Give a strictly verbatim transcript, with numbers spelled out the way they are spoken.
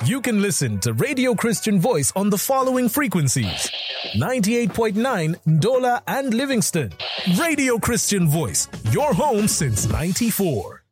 You can listen to Radio Christian Voice on the following frequencies: ninety-eight point nine Ndola and Livingston. Radio Christian Voice, your home since ninety-four.